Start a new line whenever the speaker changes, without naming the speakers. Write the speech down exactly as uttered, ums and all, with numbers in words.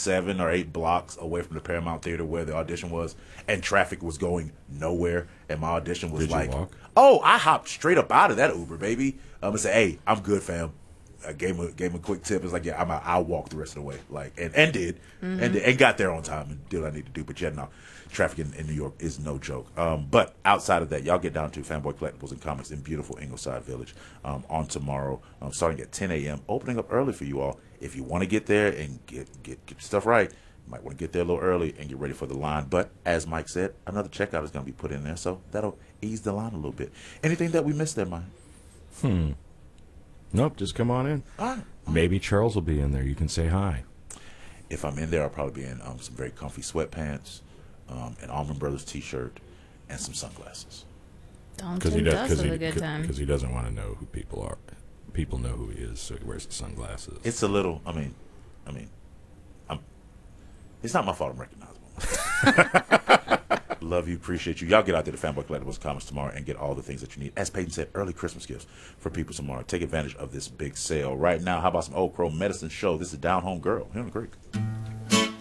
seven or eight blocks away from the Paramount Theater where the audition was, and traffic was going nowhere, and my audition was
Did you
like,
walk?
oh, I hopped straight up out of that Uber, baby. I'm gonna say, hey, I'm good, fam. I gave him a, gave him a quick tip. It's like, yeah, I'm out. I'll walk the rest of the way, like, and and did, mm-hmm. and did, and got there on time and did what I need to do. But yeah, no, traffic in, in New York is no joke. Um, but outside of that, y'all get down to Fanboy Collectibles and Comics in beautiful Ingleside Village um, on tomorrow, um, starting at ten a.m. Opening up early for you all. If you want to get there and get get get your stuff right, you might want to get there a little early and get ready for the line. But as Mike said, another checkout is going to be put in there, so that'll ease the line a little bit. Anything that we missed there, Mike?
Hmm. Nope, just come on in.
All right.
Maybe Charles will be in there. You can say hi.
If I'm in there, I'll probably be in um, some very comfy sweatpants, um, an Allman Brothers T-shirt, and some sunglasses.
Don't
Because he,
tempt
does,
us
cause
with
he,
a good time.
Because he doesn't want to know who people are. People know who he is, so he wears the sunglasses.
It's a little, I mean, I mean, I'm, it's not my fault I'm recognizable. Love you, appreciate you. Y'all get out there to Fanboy Collectibles Comics tomorrow and get all the things that you need. As Peyton said, early Christmas gifts for people tomorrow. Take advantage of this big sale. Right now, how about some Old Crow Medicine Show? This is Down Home Girl here on the Creek.